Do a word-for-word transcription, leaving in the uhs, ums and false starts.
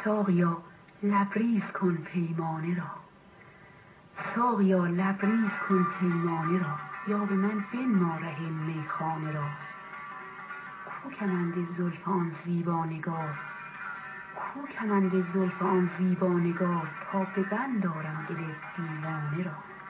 ساقیا لبریز کن پیمانه را، ساقیا لبریز کن پیمانه را، یا به من بنما ره میخانه را. کو کمند زلف آن زیبا نگار، کو کمند زلف آن زیبا نگار، تا به بند آرم دل دیوانه را.